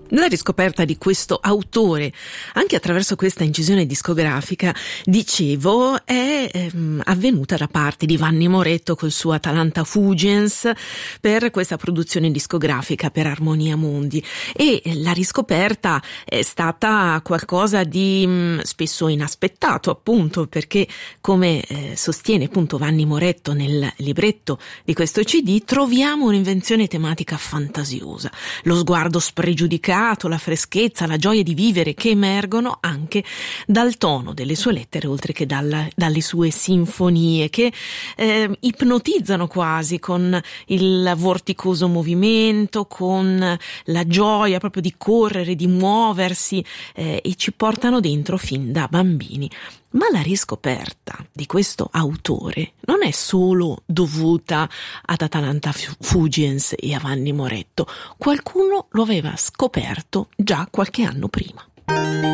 La riscoperta di questo autore, anche attraverso questa incisione discografica, dicevo, è avvenuta da parte di Vanni Moretto col suo Atalanta Fugens per questa produzione discografica per Armonia Mundi, e la riscoperta è stata qualcosa di spesso inaspettato, appunto perché, come sostiene appunto Vanni Moretto nel libretto di questo CD, troviamo un'invenzione tematica fantasiosa, lo sguardo spregiudicato, la freschezza, la gioia di vivere che emergono anche dal tono delle sue lettere, oltre che dalle sue sinfonie, che ipnotizzano quasi con il vorticoso movimento, con la gioia proprio di correre, di muoversi, e ci portano dentro fin da bambini. Ma la riscoperta di questo autore non è solo dovuta ad Atalanta Fugens e a Vanni Moretto. Qualcuno lo aveva scoperto già qualche anno prima.